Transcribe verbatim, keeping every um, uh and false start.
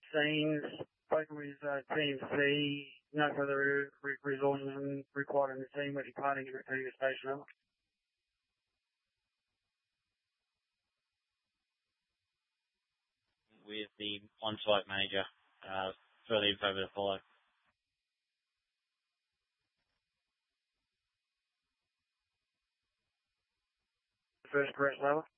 scenes, spoken with uh, Team C, no further re- resources required in the team, we're departing and returning to station over. With the on-site manager, uh, further info to follow. First rest level.